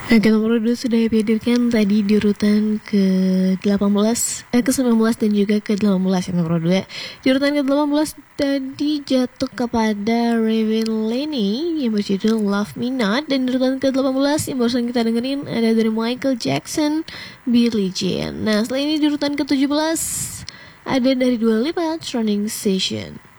Oke, nomor 2 sudah dihadirkan tadi di urutan ke-18, ke-19 dan juga ke-18 ya nomor 2. Di urutan ke-18 tadi jatuh kepada Raven Lenny yang berjudul Love Me Not, dan di urutan ke-18 yang barusan kita dengerin ada dari Michael Jackson, Billie Jean. Nah, setelah ini di urutan ke-17 ada dari Dua Lipa, Running Station.